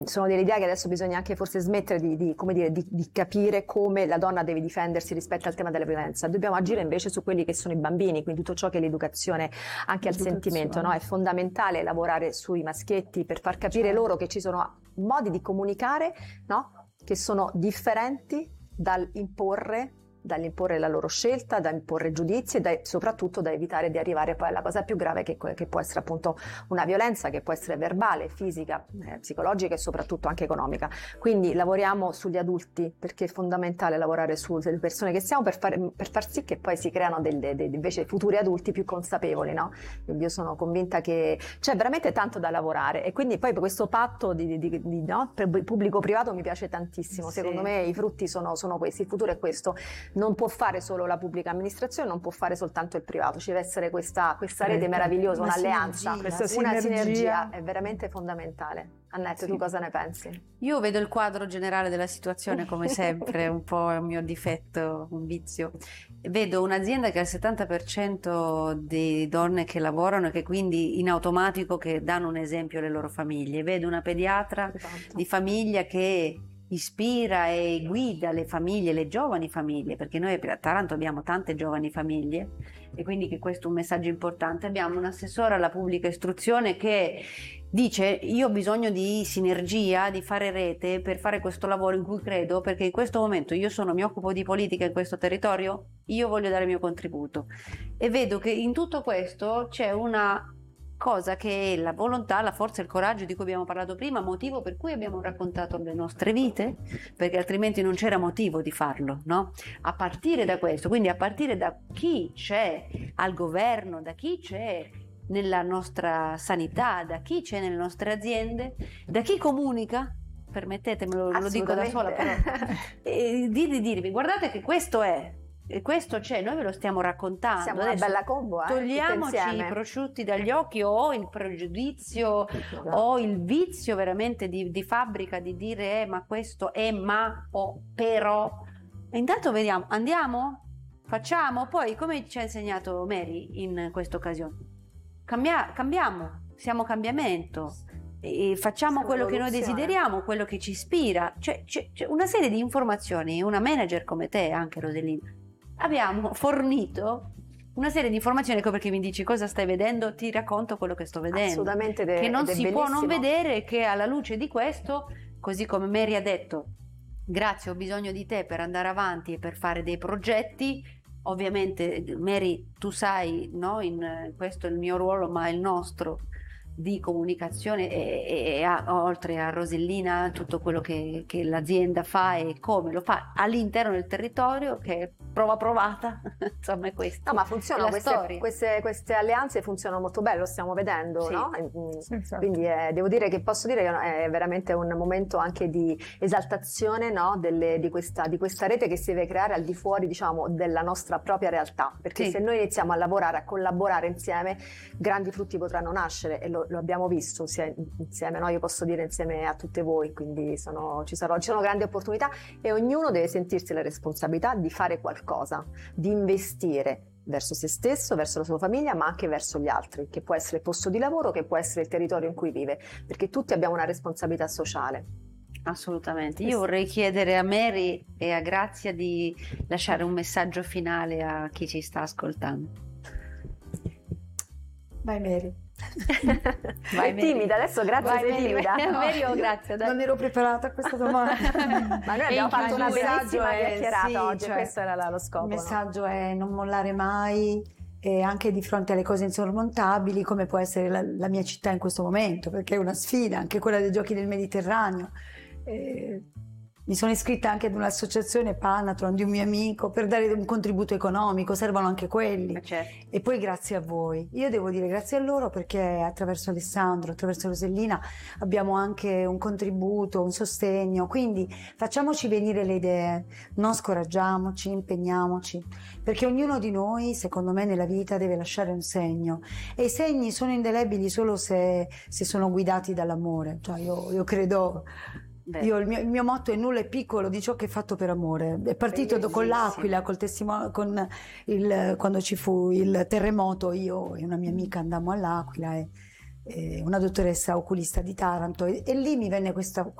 sono dell'idea che adesso bisogna anche forse smettere come dire, di capire come la donna deve difendersi rispetto al tema della violenza. Dobbiamo agire invece su quelli che sono i bambini, quindi tutto ciò che è l'educazione anche al sentimento, no? È fondamentale lavorare sui maschietti per far capire loro che ci sono modi di comunicare, no? Che sono differenti dall'imporre la loro scelta, da imporre giudizi e soprattutto da evitare di arrivare poi alla cosa più grave che può essere appunto una violenza che può essere verbale, fisica, psicologica e soprattutto anche economica. Quindi lavoriamo sugli adulti, perché è fondamentale lavorare sulle persone che siamo per far sì che poi si creano invece futuri adulti più consapevoli, no? Quindi io sono convinta che c'è veramente tanto da lavorare e quindi poi questo patto no? Pubblico-privato mi piace tantissimo. Secondo me i frutti sono questi, il futuro è questo. Non può fare solo la pubblica amministrazione, non può fare soltanto il privato, ci deve essere questa rete meravigliosa, un'alleanza, una sinergia è veramente fondamentale. Annette, tu cosa ne pensi? Io vedo il quadro generale della situazione come sempre, un po' è un mio difetto, un vizio. Vedo un'azienda che ha il 70% di donne che lavorano e che quindi in automatico che danno un esempio alle loro famiglie. Vedo una pediatra di famiglia che ispira e guida le famiglie, le giovani famiglie, perché noi a Taranto abbiamo tante giovani famiglie e quindi che questo è un messaggio importante. Abbiamo un assessore alla pubblica istruzione che dice: io ho bisogno di sinergia, di fare rete per fare questo lavoro in cui credo, perché in questo momento mi occupo di politica in questo territorio, io voglio dare il mio contributo e vedo che in tutto questo c'è una cosa che è la volontà, la forza e il coraggio di cui abbiamo parlato prima, motivo per cui abbiamo raccontato le nostre vite, perché altrimenti non c'era motivo di farlo, no? A partire da questo, quindi a partire da chi c'è al governo, da chi c'è nella nostra sanità, da chi c'è nelle nostre aziende, da chi comunica, permettetemelo, lo dico da sola, però, di dirvi: guardate che questo è, e questo c'è, noi ve lo stiamo raccontando. Siamo una bella combo, togliamoci i prosciutti dagli occhi o il pregiudizio o il vizio veramente di fabbrica di dire ma questo è ma o però. E intanto vediamo, andiamo, facciamo, poi come ci ha insegnato Mary in questa occasione, cambiamo, siamo cambiamento. E facciamo quello che noi desideriamo, quello che ci ispira, c'è una serie di informazioni. Una manager come te, anche Rosellina, abbiamo fornito una serie di informazioni. Ecco perché mi dici: cosa stai vedendo? Ti racconto quello che sto vedendo, assolutamente, che non si bellissimo. può non vedere, e che alla luce di questo, così come Mary ha detto, grazie, ho bisogno di te per andare avanti e per fare dei progetti. Ovviamente Mary, tu sai, no, questo è il mio ruolo, ma è il nostro, di comunicazione e oltre a Rosellina tutto quello che l'azienda fa e come lo fa all'interno del territorio, che è prova provata. Insomma, è questo. No, ma funzionano queste alleanze, funzionano molto bene, lo stiamo vedendo, sì. No? Quindi devo dire che posso dire che è veramente un momento anche di esaltazione, no? di questa rete che si deve creare al di fuori, diciamo, della nostra propria realtà, perché se noi iniziamo a lavorare, a collaborare insieme, grandi frutti potranno nascere e lo abbiamo visto insieme, no? Io posso dire insieme a tutte voi, quindi ci sono grandi opportunità e ognuno deve sentirsi la responsabilità di fare qualcosa, di investire verso se stesso, verso la sua famiglia, ma anche verso gli altri, che può essere il posto di lavoro, che può essere il territorio in cui vive, perché tutti abbiamo una responsabilità sociale. Assolutamente. Io vorrei chiedere a Mary e a Grazia di lasciare un messaggio finale a chi ci sta ascoltando. Vai Mary. Vai, timida adesso, Grazia, sei timida. Mary o Grazia, dai. Non ero preparata a questa domanda. Ma noi abbiamo fatto una bellissima chiacchierata oggi, questo era lo scopo. Il messaggio è non mollare mai, e anche di fronte alle cose insormontabili, come può essere la mia città in questo momento, perché è una sfida, anche quella dei Giochi del Mediterraneo. Mi sono iscritta anche ad un'associazione, Panatron, di un mio amico, per dare un contributo economico, servono anche quelli. Certo. E poi grazie a voi. Io devo dire grazie a loro perché attraverso Alessandro, attraverso Rosellina abbiamo anche un contributo, un sostegno, quindi facciamoci venire le idee, non scoraggiamoci, impegniamoci, perché ognuno di noi, secondo me, nella vita deve lasciare un segno, e i segni sono indelebili solo se sono guidati dall'amore. Cioè io credo... il mio motto è: nulla è piccolo di ciò che è fatto per amore. È partito con l'Aquila, quando ci fu il terremoto. Io e una mia amica andammo all'Aquila e una dottoressa oculista di Taranto, e lì mi venne questa